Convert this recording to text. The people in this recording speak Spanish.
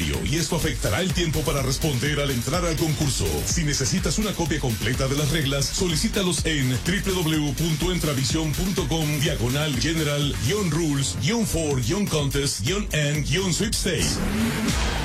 radio y esto afectará el tiempo para responder al entrar al concurso. Si necesitas una copia completa de las reglas, solicítalos en www.entravision.com/general-rules-for-contest-and-sweepstakes.